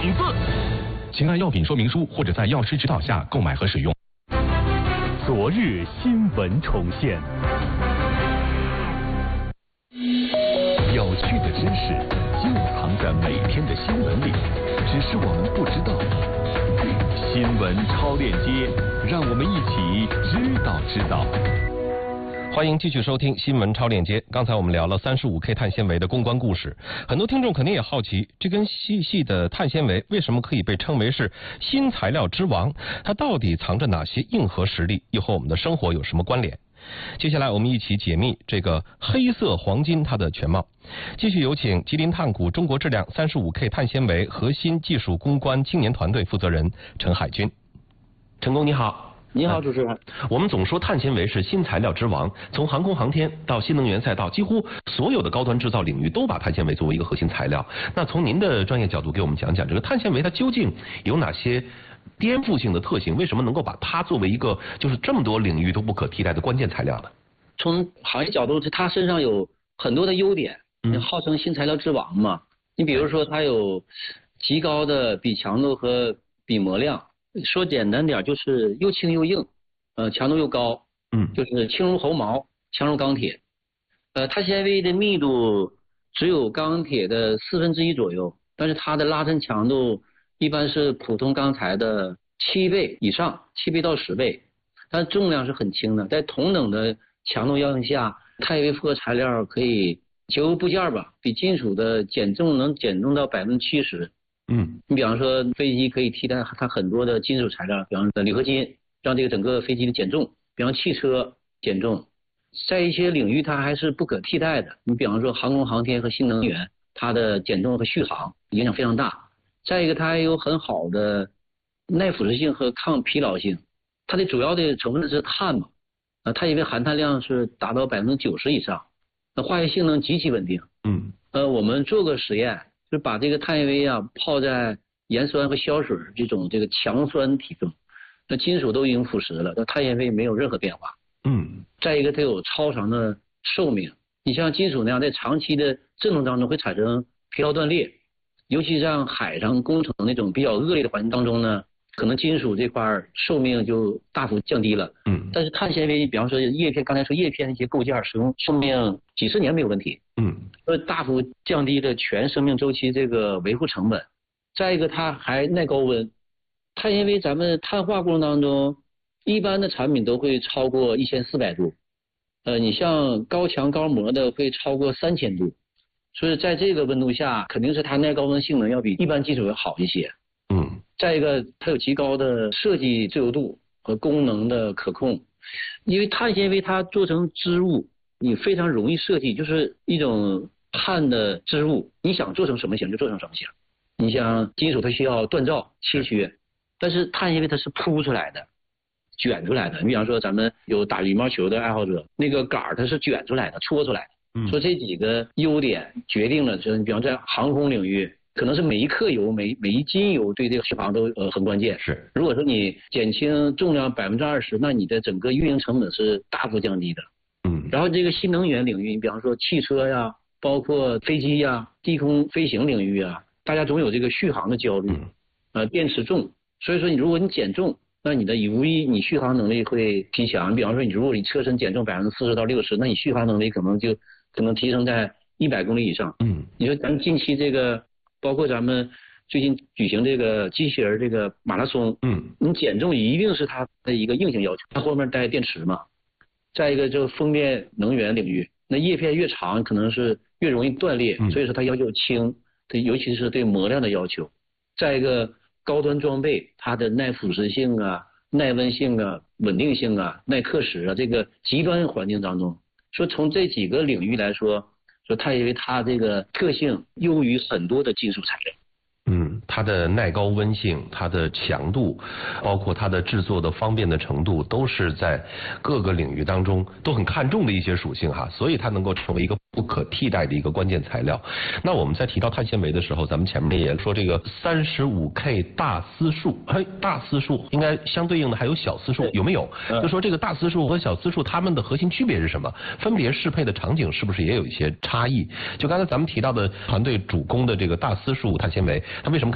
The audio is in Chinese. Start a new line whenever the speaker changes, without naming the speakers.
子。请按药品说明书或者在药师指导下购买和使用。
昨日新闻重现，有趣的知识就藏在每天的新闻里，只是我们不知道。新闻超链接，让我们一起知道。
欢迎继续收听新闻超链接。刚才我们聊了35K 碳纤维的公关故事，很多听众肯定也好奇，这根细细的碳纤维为什么可以被称为是新材料之王？它到底藏着哪些硬核实力，又和我们的生活有什么关联？接下来我们一起解密这个黑色黄金它的全貌。继续有请吉林碳股中国质量35K 碳纤维核心技术攻关青年团队负责人陈海军。陈工你好。
你好，主持人。
我们总说碳纤维是新材料之王，从航空航天到新能源赛道，几乎所有的高端制造领域都把碳纤维作为一个核心材料。那从您的专业角度给我们讲讲，这个碳纤维它究竟有哪些颠覆性的特性？为什么能够把它作为一个就是这么多领域都不可替代的关键材料呢？
从行业角度，它身上有很多的优点，号称新材料之王嘛。你比如说，它有极高的比强度和比模量。说简单点就是又轻又硬，强度又高，就是轻如猴毛，强如钢铁。碳纤维的密度只有钢铁的1/4左右，但是它的拉伸强度一般是普通钢材的7倍以上，7倍到10倍，但重量是很轻的。在同等的强度要求下，碳纤维复合材料可以结构部件吧，比金属的减重能减重到70%。你比方说飞机可以替代它很多的金属材料，比方说铝合金，让这个整个飞机的减重，比方汽车减重，在一些领域它还是不可替代的。你比方说航空航天和新能源，它的减重和续航影响非常大。再一个，它还有很好的耐腐蚀性和抗疲劳性。它的主要的成分是碳嘛，碳纤维含碳量是达到90%以上，化学性能极其稳定。我们做个实验。就把这个碳纤维泡在盐酸和硝水这个强酸体中，那金属都已经腐蚀了，那碳纤维没有任何变化。再一个，它有超长的寿命。你像金属那样，在长期的振动当中会产生疲劳断裂，尤其像海上工程那种比较恶劣的环境当中呢，可能金属这块寿命就大幅降低了。但是碳纤维，比方说叶片，刚才说叶片那些构件使用寿命几十年没有问题。大幅降低了全生命周期这个维护成本。再一个，它还耐高温。碳纤维咱们碳化过程当中，一般的产品都会超过1400度，你像高强高模的会超过3000度，所以在这个温度下，肯定是它耐高温性能要比一般金属要好一些。再一个，它有极高的设计自由度和功能的可控，因为碳纤维它做成织物，你非常容易设计，就是一种碳的织物，你想做成什么形就做成什么形。你像金属它需要锻造切削，但是碳纤维它是铺出来的，卷出来的。你比方说咱们有打羽毛球的爱好者，那个杆它是卷出来的，搓出来的。说这几个优点决定了，就是你比方在航空领域，可能是每一克油每一斤油对这个续航都很关键。是，如果说你减轻重量20%，那你的整个运营成本是大幅降低的。然后这个新能源领域，你比方说汽车呀，包括飞机呀，低空飞行领域啊，大家总有这个续航的焦虑。电池重，所以说如果你减重，那你的无疑你续航能力会提强。比方说如果你车身减重40%到60%，那你续航能力可能提升在100公里以上。你说咱近期这个，包括咱们最近举行这个机器人这个马拉松，你减重一定是它的一个硬性要求，它后面带电池嘛。再一个，这个风电能源领域，那叶片越长，可能是越容易断裂，所以说它要求轻，尤其是对模量的要求。再一个，高端装备，它的耐腐蚀性啊、耐温性啊、稳定性啊、耐克蚀啊，这个极端环境当中，说从这几个领域来说碳纤维它这个特性优于很多的金属材料。
它的耐高温性、它的强度，包括它的制作的方便的程度，都是在各个领域当中都很看重的一些属性哈，所以它能够成为一个不可替代的一个关键材料。那我们在提到碳纤维的时候，咱们前面也说这个35K 大丝束，大丝束应该相对应的还有小丝束，有没有？就说这个大丝束和小丝束它们的核心区别是什么？分别适配的场景是不是也有一些差异？就刚才咱们提到的团队主攻的这个大丝束碳纤维，它为什么